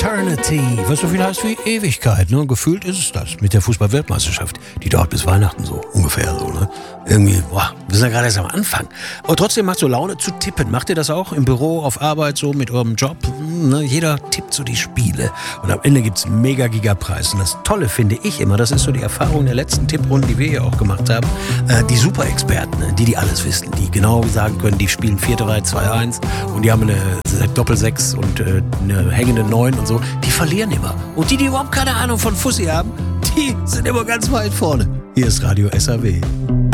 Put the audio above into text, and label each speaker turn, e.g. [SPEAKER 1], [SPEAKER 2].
[SPEAKER 1] Eternity, was so viel heißt wie Ewigkeit, ne? Gefühlt ist es das mit der Fußball-Weltmeisterschaft. Die dauert bis Weihnachten so, ungefähr so, ne? Irgendwie, boah, wir sind ja gerade erst am Anfang. Aber trotzdem macht so Laune zu tippen. Macht ihr das auch im Büro, auf Arbeit, so mit eurem Job? Ne? Jeder tippt so die Spiele. Und am Ende gibt's mega Gigapreis. Und das Tolle finde ich immer, das ist so die Erfahrung der letzten Tipprunden, die wir hier auch gemacht haben, die Super-Experten, ne? Die alles wissen, die genau sagen können, die spielen 4-3-2-1 und die haben eine Doppel-6 und eine hängende 9 und so, die verlieren immer. Und die überhaupt keine Ahnung von Fussi haben, die sind immer ganz weit vorne. Hier ist Radio SAW.